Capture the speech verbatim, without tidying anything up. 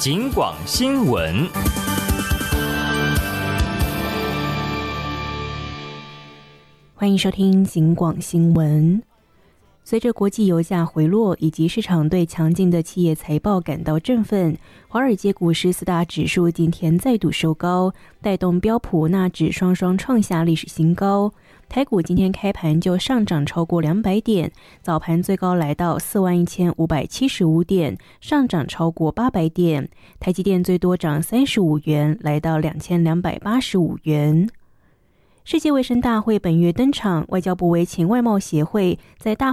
警广新闻。 欢迎收听警广新闻。随着国际油价回落以及市场对强劲的企业财报感到振奋，华尔街股市四大指数今天再度收高，带动标普纳指双双创下历史新高。台股今天开盘就上涨超过两百点，早盘最高来到四万一千五百七十五点，上涨超过八百点。台积电最多涨三十五元，来到两千两百八十五元。世界卫生大会本月登场，外交部为情外贸协会在大